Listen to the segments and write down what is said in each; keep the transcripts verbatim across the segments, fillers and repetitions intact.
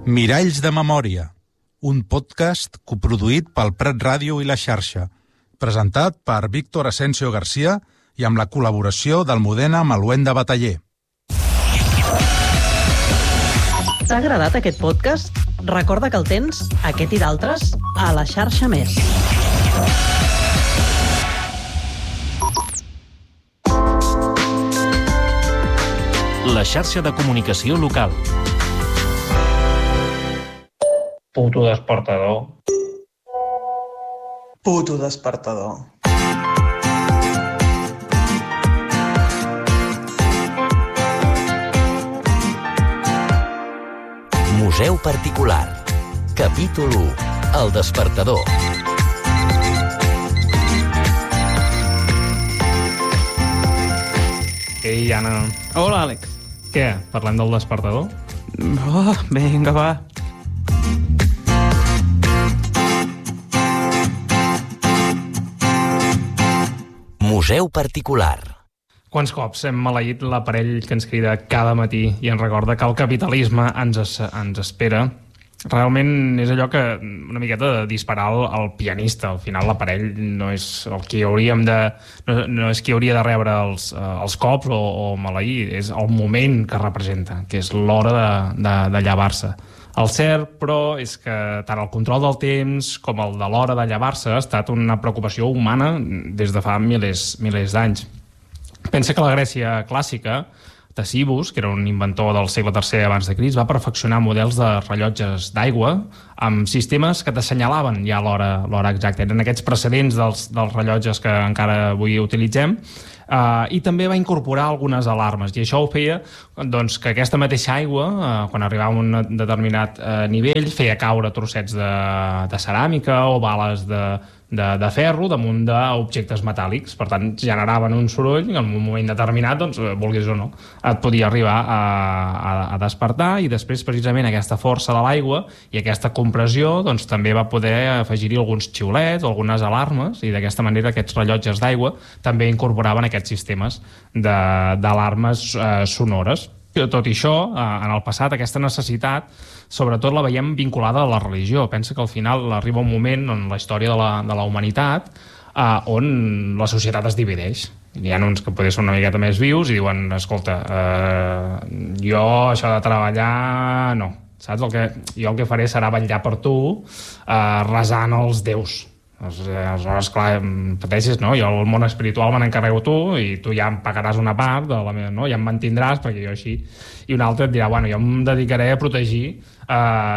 Miralls de memòria, un podcast coproduït pel Prat Ràdio i la xarxa, presentat per Víctor Asensio García i amb la col·laboració d'Almudena Maluenda Bataller. T'ha agradat aquest podcast? Recorda que el tens, aquest i d'altres, a la xarxa Més. La xarxa de comunicació local. Puto despertador. Puto despertador. Museu particular. Capítol u. El despertador. Ei, Anna. Hola, Àlex. Què? Parlem del despertador? Oh, vinga, va. Museu particular. Quants cops hem maleït l'aparell que ens crida cada matí i ens recorda que el capitalisme ens, es, ens espera? Realment és allò que una miqueta de disparar al, al pianista. Al final l'aparell no és el que hauríem de... No, no és qui hauria de rebre els, uh, els cops o, o maleir, és el moment que representa, que és l'hora de, de, de llevar-se. El cert, però, és que tant el control del temps com el de l'hora de llevar-se ha estat una preocupació humana des de fa milers, milers d'anys. Pensa que la Grècia clàssica, Ctesibus, que era un inventor del segle tercer abans de Crist, va perfeccionar models de rellotges d'aigua amb sistemes que t'assenyalaven ja l'hora exacta. Eren aquests precedents dels, dels rellotges que encara avui utilitzem. Uh, i també va incorporar algunes alarmes, i això ho feia doncs, que aquesta mateixa aigua, uh, quan arribava a un determinat uh, nivell, feia caure trossets de, de ceràmica o bales de, de, de ferro damunt d'objectes metàl·lics. Per tant, generaven un soroll que en un moment determinat, doncs, vulguis o no, et podia arribar a, a, a despertar, i després precisament aquesta força de l'aigua i aquesta compressió doncs, també va poder afegir-hi alguns xiulets o algunes alarmes, i d'aquesta manera aquests rellotges d'aigua també incorporaven aquests sistemes d'alarmes eh, sonores. Tot i això, eh, en el passat, aquesta necessitat sobretot la veiem vinculada a la religió. Pensa que al final arriba un moment en la història de la, de la humanitat eh, on la societat es divideix. Hi ha uns que poder ser una miqueta més vius i diuen, escolta, eh, jo això de treballar no, saps? El que, jo el que faré serà vetllar per tu eh, resant als déus. Aleshores, clar, pateixes, no? Jo el món espiritual me n'encarrego tu i tu ja em pagaràs una part de la meva, no? Ja em mantindràs perquè jo així... I un altre et dirà, bueno, jo em dedicaré a protegir eh,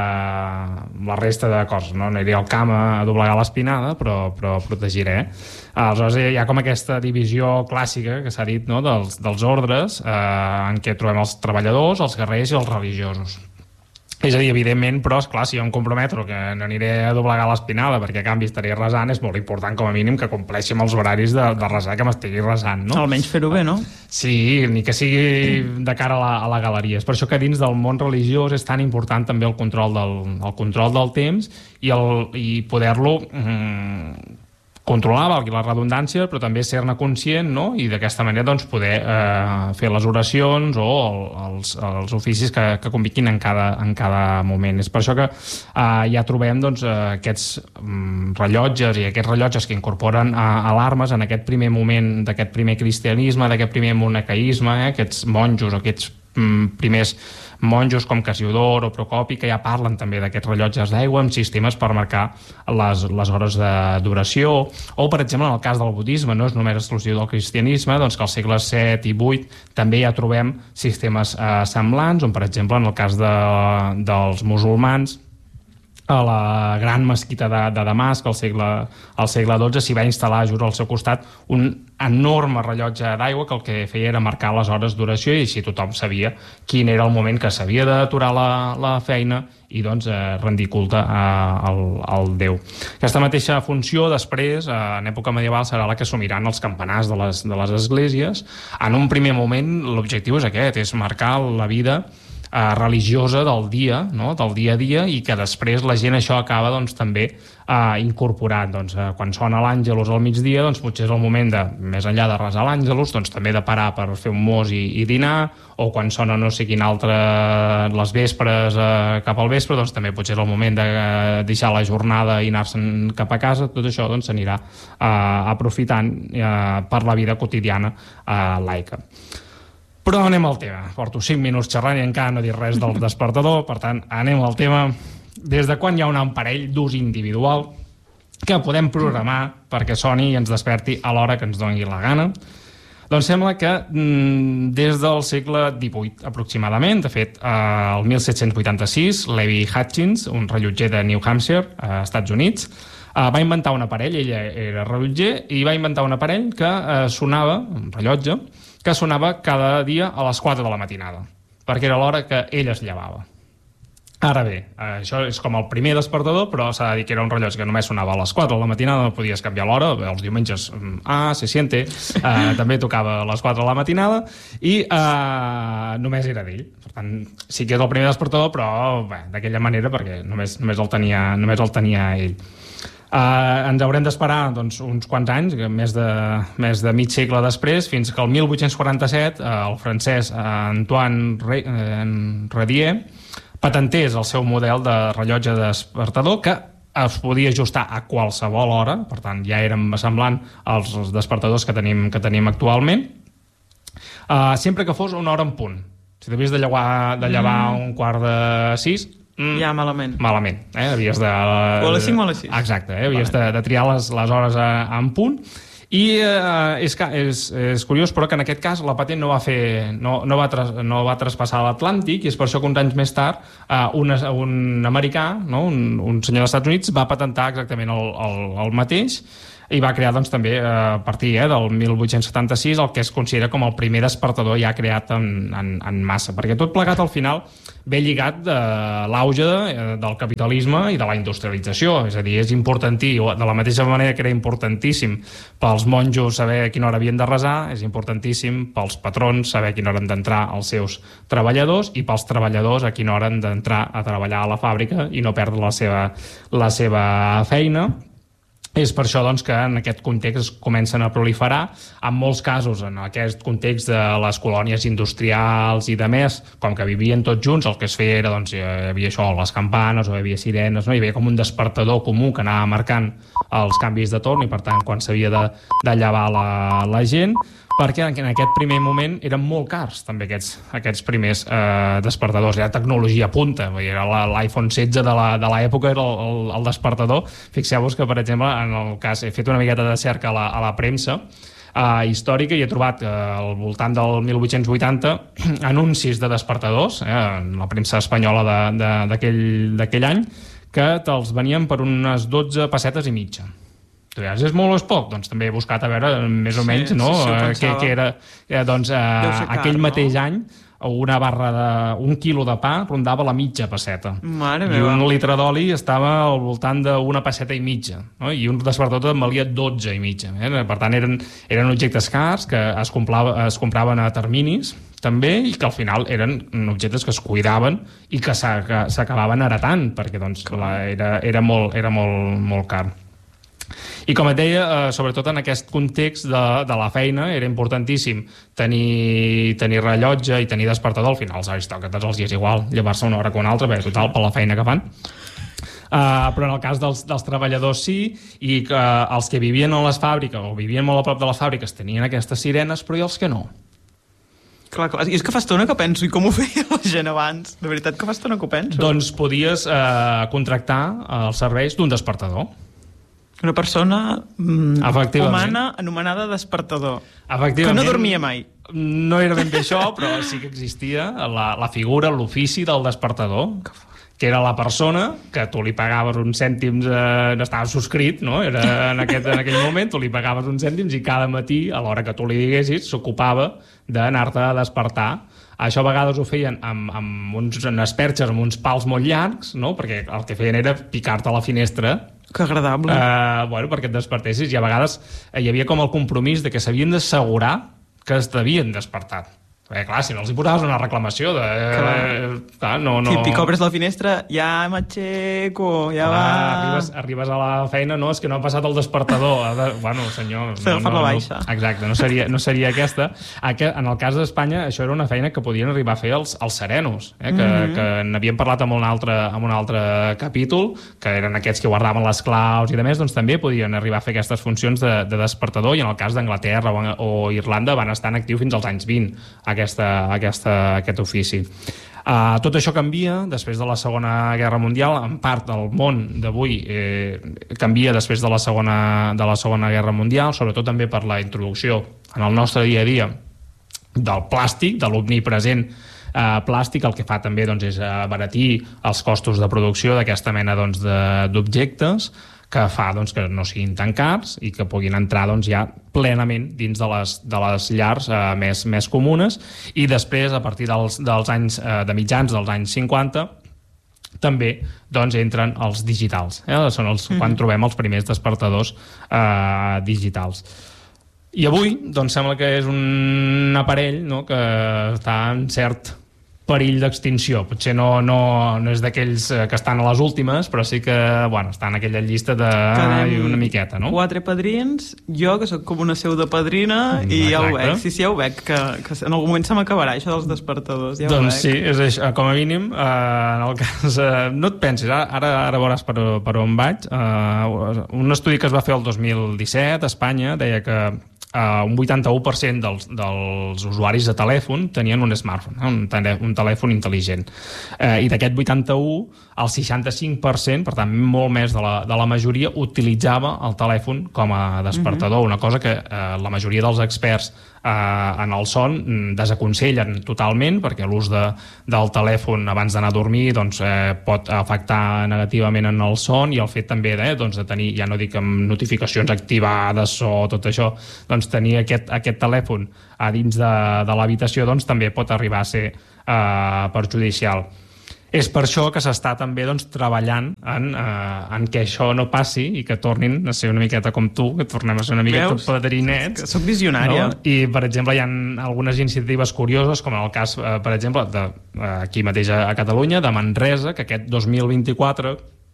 la resta de coses, no? Aniré al camp a doblegar l'espinada, però, però protegiré. Aleshores hi ha com aquesta divisió clàssica que s'ha dit, no? dels, dels ordres eh, en què trobem els treballadors, els guerrers i els religiosos. És a dir, evidentment, però, esclar, si jo em comprometo que no aniré a doblegar l'espinada perquè a canvi estaré resant, és molt important, com a mínim, que compleixi amb els horaris de, de resar que m'estigui resant, no? Almenys fer-ho bé, no? Sí, ni que sigui de cara a la, a la galeria. És per això que dins del món religiós és tan important també el control del, el control del temps i, el, i poder-lo mm, controlar, valgui la redundància, però també ser-ne conscient, no? I d'aquesta manera doncs, poder eh, fer les oracions o el, els, els oficis que, que conviquin en cada, en cada moment. És per això que eh, ja trobem doncs, aquests mm, rellotges i aquests rellotges que incorporen eh, alarmes en aquest primer moment d'aquest primer cristianisme, d'aquest primer monacaisme, eh, aquests monjos, aquests mm, primers monjos com Casiodor o Procopi, que ja parlen també d'aquests rellotges d'aigua amb sistemes per marcar les, les hores d'oració, o per exemple en el cas del budisme, no és només exclusiu del cristianisme, doncs que als segles set i vuit també ja trobem sistemes eh, semblants, on per exemple en el cas de, dels musulmans a la gran mesquita de, de Damasc al segle, al segle dotze s'hi va instal·lar just al seu costat un enorme rellotge d'aigua que el que feia era marcar les hores d'oració, i així tothom sabia quin era el moment que s'havia d'aturar la, la feina i doncs eh, rendir culte a, al, al Déu. Aquesta mateixa funció després, eh, en època medieval, serà la que assumiran els campanars de les, de les esglésies. En un primer moment l'objectiu és aquest, és marcar la vida eh, religiosa del dia, no? del dia a dia, i que després la gent això acaba doncs, també eh, incorporant. Doncs, eh, quan sona l'Àngelus al migdia, doncs, potser és el moment de, més enllà de resar l'Àngelus, doncs, també de parar per fer un mos i, i dinar, o quan sona no sé quin altre les vespres eh, cap al vespre, doncs també potser és el moment de eh, deixar la jornada i anar-se'n cap a casa. Tot això doncs, s'anirà eh, aprofitant eh, per la vida quotidiana eh, laica. Però anem al tema. Porto cinc minuts xerrant i encara no he dit res del despertador, per tant, anem al tema. Des de quan hi ha un aparell d'ús individual que podem programar perquè soni i ens desperti a l'hora que ens doni la gana? Doncs sembla que mm, des del segle divuit aproximadament, de fet, eh, el mil set-cents vuitanta-sis, Levi Hutchins, un rellotger de New Hampshire, a Estats Units, eh, va inventar un aparell, ell era rellotger, i va inventar un aparell que eh, sonava, un rellotge, que sonava cada dia a les quatre de la matinada, perquè era l'hora que ell es llevava. Ara bé, això és com el primer despertador, però s'ha de dir que era un rellotge que només sonava a les quatre de la matinada, no podies canviar l'hora, els diumenges, ah, se siente, eh, també tocava a les quatre de la matinada, i eh, només era d'ell. Per tant, sí que és el primer despertador, però bé, d'aquella manera, perquè només, només, el tenia, només el tenia ell. Uh, ens haurem d'esperar doncs, uns quants anys, més de, més de mig segle després, fins que el mil vuit-cents quaranta-set uh, el francès uh, Antoine Re, uh, Redier patentés el seu model de rellotge despertador que es podia ajustar a qualsevol hora, per tant ja érem semblant als despertadors que tenim, que tenim actualment, uh, sempre que fos una hora en punt. Si t'havies de llevar, de llevar mm. un quart de sis, Mm. Ja, malament. Malament, eh? Havies de... O a les cinc o a les sis. Exacte, eh? Havies de, de triar les, les hores a, a en punt. I eh, és, és, és curiós, però que en aquest cas la patent no va fer, no, no va, tras, no va traspassar l'Atlàntic, i és per això que uns anys més tard eh, un, un americà, no? un, un senyor dels Estats Units, va patentar exactament el, el, el mateix, i va crear doncs, també eh, a partir eh, del mil vuit-cents setanta-sis el que es considera com el primer despertador ja creat en, en, en massa, perquè tot plegat al final ve lligat de l'auge de, del capitalisme i de la industrialització, és a dir, és importantíssim, de la mateixa manera que era importantíssim pels monjos saber a quina hora havien de resar, és importantíssim pels patrons saber a quina hora han d'entrar els seus treballadors, i pels treballadors a quina hora han d'entrar a treballar a la fàbrica i no perdre la seva, la seva feina. És per això doncs, que en aquest context es comencen a proliferar, en molts casos en aquest context de les colònies industrials i de més, com que vivien tots junts, el que es feia era, doncs, hi havia això, les campanes, o hi havia sirenes, no? Hi havia com un despertador comú que anava marcant els canvis de torn, i per tant quan s'havia de, de llevar la, la gent, perquè en aquest primer moment eren molt cars també aquests, aquests primers eh, despertadors. Era tecnologia punta, era l'iPhone setze de l'època, era el, el, el despertador. Fixeu-vos que, per exemple, en el cas, he fet una miqueta de cerca a la, a la premsa eh, històrica, i he trobat eh, al voltant del mil vuit-cents vuitanta anuncis de despertadors, eh, en la premsa espanyola d'aquell any, que te'ls venien per unes dotze pessetes i mitja. Tu diràs, és molt o és poc? Doncs també he buscat a veure més o menys, sí, no? Sí, sí, que, que era, eh, doncs, eh, car, aquell mateix no? any una barra de, un quilo de pa rondava la mitja pesseta. Mare I meva. un litre d'oli estava al voltant d'una pesseta i mitja, no? I un despertador en valia dotze i mitja. Eh? Per tant, eren, eren objectes cars que es, comprava, es compraven a terminis també, i que al final eren objectes que es cuidaven i que s'acabaven heretant, perquè doncs, la, era, era, molt, era molt, molt car. I com et deia, eh, sobretot en aquest context de, de la feina, era importantíssim tenir, tenir rellotge i tenir despertador. Al final els aristòcrates els hi és igual llevar-se una hora que una altra, bé, total, per la feina que fan. Uh, però en el cas dels, dels treballadors sí, i que uh, els que vivien a les fàbriques o vivien molt a prop de les fàbriques tenien aquestes sirenes, però i els que no? Clar, clar. I és que fa estona que penso, i com ho feia la gent abans? De veritat que fa estona que ho penso. Doncs podies uh, contractar els serveis d'un despertador. Una persona mm, humana anomenada despertador. Que no dormia mai. No era ben bé això, però sí que existia la, la figura, l'ofici del despertador, que era la persona que tu li pagaves uns cèntims, eh, no estava subscrit, no? Era en, aquest, en aquell moment, tu li pagaves uns cèntims i cada matí, a l'hora que tu li diguessis, s'ocupava d'anar-te a despertar. Això a vegades ho feien amb, amb uns, unes perxes, amb uns pals molt llargs, no? Perquè el que feien era picar-te a la finestra. Que agradable. Uh, bueno, perquè et despertessis, i a vegades hi havia com el compromís de que s'havien d'assegurar que es t'havien despertat. Eh, clar, si no els hi posaves una reclamació de... Eh, clar, no, no... Típic, obres la finestra, ja m'aixeco, ja clar, va... Arribes, arribes a la feina, no, és que no ha passat el despertador. Ha de... Bueno, senyor... S'ha agafat la baixa. No, exacte, no seria, no seria aquesta. En el cas d'Espanya, això era una feina que podien arribar a fer els, els serenos, eh, que, mm-hmm. que n'havíem parlat en un, altre, en un altre capítol, que eren aquests que guardaven les claus i de més, doncs també podien arribar a fer aquestes funcions de, de despertador, i en el cas d'Anglaterra o, o Irlanda van estar en actiu fins als anys vint, aquesta, aquesta, aquest ofici. Uh, tot això canvia després de la Segona Guerra Mundial. En part el món d'avui eh, canvia després de la, segona, de la Segona Guerra Mundial, sobretot també per la introducció en el nostre dia a dia del plàstic, de l'omnipresent Uh, plàstic. El que fa també doncs, és abaratir els costos de producció d'aquesta mena doncs, d'objectes, que fa doncs, que no siguin tan cars i que puguin entrar doncs, ja plenament dins de les, de les llars uh, més, més comunes. I després, a partir dels, dels anys uh, de mitjans dels anys cinquanta, també doncs, entren els digitals, eh? Són els, mm-hmm. quan trobem els primers despertadors uh, digitals. I avui doncs, sembla que és un aparell, no?, que està en cert perill d'extinció. Potser no, no, no és d'aquells que estan a les últimes, però sí que bueno, està en aquella llista de ai, una miqueta, no? Quatre padrins, jo que sóc com una pseudopadrina, mm, i ja ho veig, sí, sí, ja ho veig, que, que en algun moment se m'acabarà això dels despertadors, ja doncs ho veig. Sí, és això, com a mínim, eh, en el cas... Eh, no et pensis, ara, ara veuràs per, per on vaig. Eh, un estudi que es va fer el dos mil disset a Espanya deia que Uh, un vuitanta-u per cent dels, dels usuaris de telèfon tenien un smartphone, eh? un, tele, un telèfon intel·ligent. Uh, I d'aquest vuitanta-u, el seixanta-cinc per cent, per tant, molt més de la, de la majoria, utilitzava el telèfon com a despertador, mm-hmm. una cosa que uh, la majoria dels experts uh, en el son desaconsellen totalment, perquè l'ús de, del telèfon abans d'anar a dormir doncs, eh, pot afectar negativament en el son, i el fet també de, doncs, de tenir, ja no dic amb notificacions activades o tot això, doncs tenir aquest, aquest telèfon a dins de, de l'habitació doncs, també pot arribar a ser eh, perjudicial. És per això que s'està també doncs, treballant en, eh, en que això no passi i que tornin a ser una miqueta com tu, que tornem a ser una miqueta Veus? padrinets. Que soc visionària. No? I, per exemple, hi ha algunes iniciatives curioses, com en el cas, eh, per exemple, de, eh, aquí mateix a, a Catalunya, de Manresa, que aquest dos mil vint-i-quatre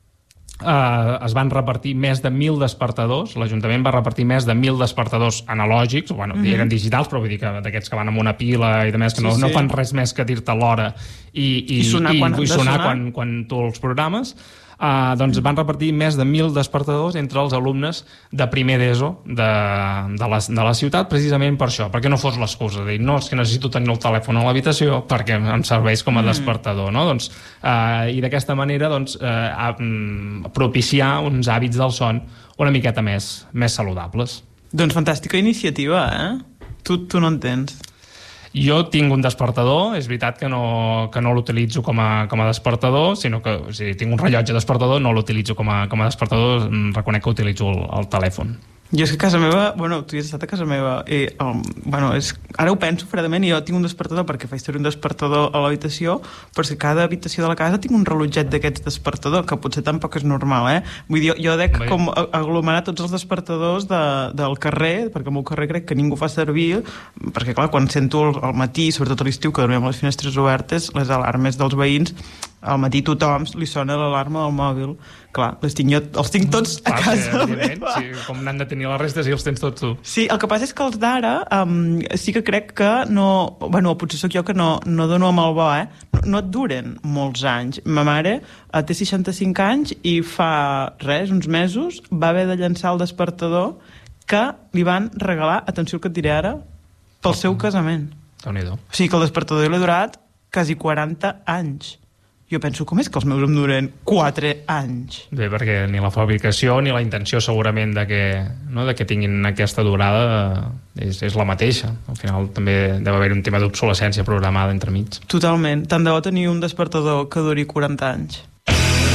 Uh, es van repartir més de mil despertadors. L'Ajuntament va repartir més de mil despertadors analògics, bueno, mm-hmm. eren digitals, però vull dir que d'aquests que van amb una pila i de més, que sí, no, sí. no fan res més que dir-te l'hora i, i, I sonar, i, quan, i sonar, sonar. Quan, quan tu els programes. Uh, doncs van repartir més de mil despertadors entre els alumnes de primer d'ESO de, de, la, de la ciutat, precisament per això, perquè no fos l'excusa de dir, no, és que necessito tenir el telèfon a l'habitació perquè em serveix com a despertador, no? Doncs, uh, i d'aquesta manera doncs, uh, uh, propiciar uns hàbits del son una miqueta més, més saludables. Doncs fantàstica iniciativa, eh? Tu, tu no entens. Jo tinc un despertador, és veritat que no, que no l'utilitzo com a, com a despertador, sinó que o sigui, tinc un rellotge despertador, no l'utilitzo com a, com a despertador, reconec que utilitzo el, el telèfon. Jo és que a casa meva, bueno, tu ja has estat a casa meva, i, um, bueno, és, ara ho penso fredament, i jo tinc un despertador perquè faig servir un despertador a l'habitació, però és que cada habitació de la casa tinc un rellotget d'aquests despertador, que potser tampoc és normal, eh? Vull dir, jo, jo dec Bé. com aglomerar tots els despertadors de, del carrer, perquè al meu carrer crec que ningú fa servir, perquè clar, quan sento al, al matí, sobretot a l'estiu, que dormim amb les finestres obertes, les alarmes dels veïns, al matí tothom li sona l'alarma del mòbil. Clar, les tinc jo, els tinc tots a casa meva. Sí, com n'han de tenir les restes i els tens tots tu. Sí, el que passa és que els d'ara um, sí que crec que no... Bueno, potser sóc jo que no, no dono amb el bo, eh? No, no et duren molts anys. Ma mare uh, té seixanta-cinc anys i fa res, uns mesos, va haver de llançar el despertador que li van regalar, atenció el que et diré ara, pel seu casament. Déu-n'hi-do. O sigui que el despertador l'he durat quasi quaranta anys. Jo penso, com és que els meus em duren quatre anys? Bé, perquè ni la fabricació ni la intenció segurament de que, no, de que tinguin aquesta durada és, és la mateixa. Al final també deu haver un tema d'obsolescència programada entremig. Totalment. Tant de bo tenir un despertador que duri quaranta anys.